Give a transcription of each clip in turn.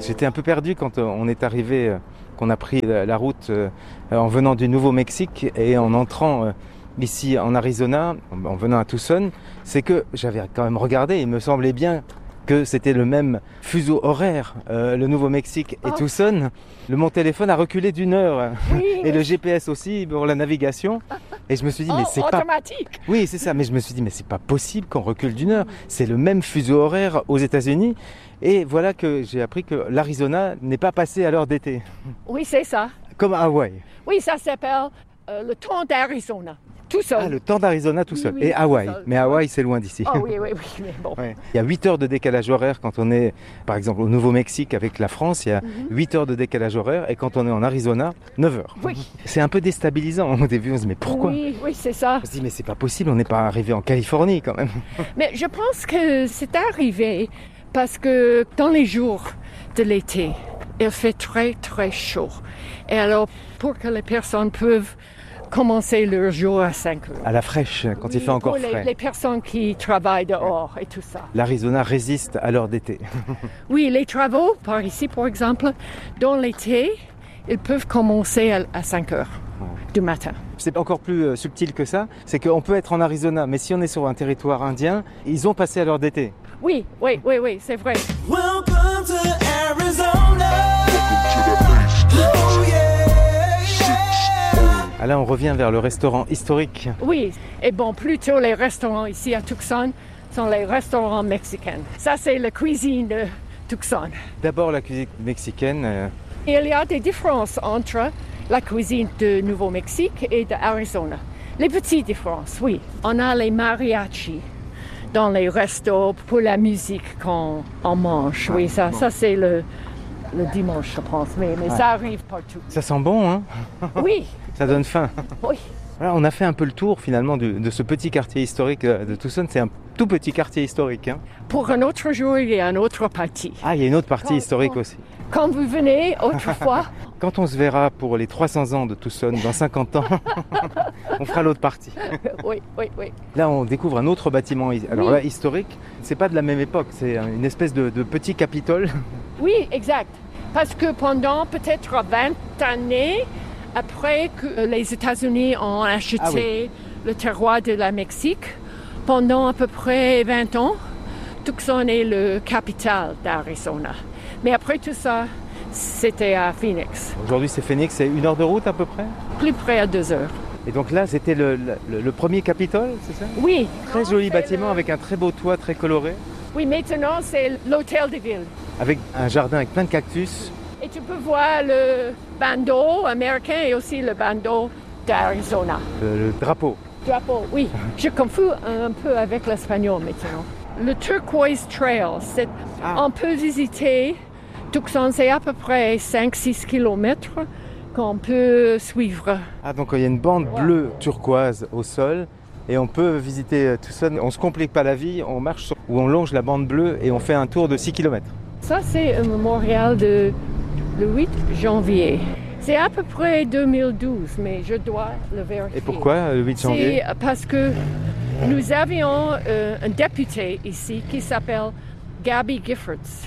J'étais un peu perdu quand on est arrivé, qu'on a pris la route en venant du Nouveau-Mexique et en entrant ici en Arizona, en venant à Tucson. C'est que j'avais quand même regardé, il me semblait bien que c'était le même fuseau horaire, le Nouveau-Mexique et Tucson. Mon téléphone a reculé d'1 heure et le GPS aussi pour la navigation. Et je me suis dit, mais c'est automatique. Oui, c'est ça. Mais je me suis dit, mais c'est pas possible qu'on recule d'1 heure. C'est le même fuseau horaire aux États-Unis. Et voilà que j'ai appris que l'Arizona n'est pas passé à l'heure d'été. Oui, c'est ça. Comme à Hawaï. Oui, ça s'appelle le temps d'Arizona. Tout seul. Ah, le temps d'Arizona tout seul. Oui, et Hawaï. tout seul. Mais Hawaï, c'est loin d'ici. Oh oui, mais bon. Ouais. Il y a 8 heures de décalage horaire quand on est, par exemple, au Nouveau-Mexique avec la France. Il y a 8 heures de décalage horaire. Et quand on est en Arizona, 9 heures. Oui. C'est un peu déstabilisant. Au début, on se dit, mais pourquoi ? Oui, c'est ça. On se dit, mais c'est pas possible, on n'est pas arrivé en Californie quand même. Mais je pense que c'est arrivé parce que dans les jours de l'été, il fait très, très chaud. Et alors, pour que les personnes peuvent commencer leur jour à 5 heures. À la fraîche, quand il fait encore frais. Les personnes qui travaillent dehors et tout ça. L'Arizona résiste à l'heure d'été. Oui, les travaux, par ici par exemple, dans l'été, ils peuvent commencer à 5 heures du matin. C'est encore plus subtil que ça, c'est qu'on peut être en Arizona, mais si on est sur un territoire indien, ils ont passé à l'heure d'été. Oui, c'est vrai. Welcome to Arizona. Oh yeah. Ah là, on revient vers le restaurant historique. Oui, et bon, plutôt les restaurants ici à Tucson sont les restaurants mexicains. Ça, c'est la cuisine de Tucson. D'abord la cuisine mexicaine. Il y a des différences entre la cuisine de Nouveau-Mexique et d'Arizona. Les petites différences, oui. On a les mariachis dans les restos pour la musique quand on mange. Oui, ça c'est le dimanche, je pense, mais ça arrive partout. Ça sent bon, hein ? Oui. Ça donne faim. Oui. Voilà, on a fait un peu le tour finalement de ce petit quartier historique de Tucson. C'est un tout petit quartier historique. Hein. Pour un autre jour, il y a une autre partie. Ah, il y a une autre partie historique aussi. Quand vous venez autrefois. Quand on se verra pour les 300 ans de Tucson dans 50 ans, on fera l'autre partie. Oui. Là, on découvre un autre bâtiment. Alors là, historique, c'est pas de la même époque. C'est une espèce de petit Capitole. Oui, exact. Parce que pendant peut-être 20 années, après que les États-Unis ont acheté le terroir de la Mexique, pendant à peu près 20 ans, Tucson est le capitale d'Arizona. Mais après tout ça, c'était à Phoenix. Aujourd'hui, c'est Phoenix, c'est 1 heure de route à peu près ? Plus près à 2 heures. Et donc là, c'était le premier Capitole, c'est ça ? Oui. Très joli bâtiment avec un très beau toit, très coloré. Oui, maintenant, c'est l'hôtel de ville. Avec un jardin avec plein de cactus. Et tu peux voir le bandeau américain et aussi le bandeau d'Arizona. Le drapeau. Drapeau, oui. Je confonds un peu avec l'espagnol maintenant. Le Turquoise Trail, on peut visiter Tucson, c'est à peu près 5-6 kilomètres qu'on peut suivre. Ah, donc il y a une bande bleue turquoise au sol et on peut visiter Tucson. On ne se complique pas la vie, on marche ou on longe la bande bleue et on fait un tour de 6 kilomètres. Ça, c'est un mémorial de le 8 janvier. C'est à peu près 2012, mais je dois le vérifier. Et pourquoi le 8 janvier ? C'est parce que nous avions un député ici qui s'appelle Gabby Giffords.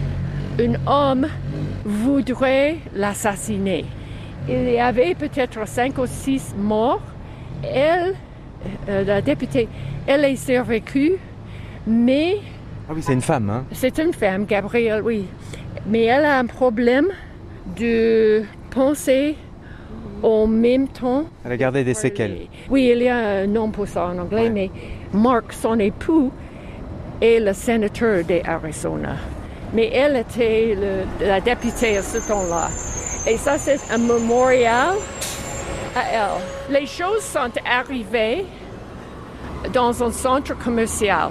Un homme voudrait l'assassiner. Il y avait peut-être 5 ou 6 morts. Elle, la députée, elle est survécue, mais... Ah oui, c'est une femme, hein ? C'est une femme, Gabrielle, oui. Mais elle a un problème de penser en même temps. Elle a gardé des séquelles. Oui, il y a un nom pour ça en anglais, mais Mark, son époux, est le sénateur d'Arizona. Mais elle était la députée à ce temps-là. Et ça, c'est un mémorial à elle. Les choses sont arrivées dans un centre commercial.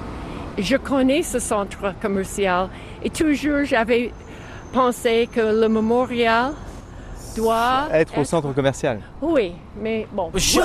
Je connais ce centre commercial et toujours j'avais pensé que le mémorial doit être au centre commercial. Oui, mais bon.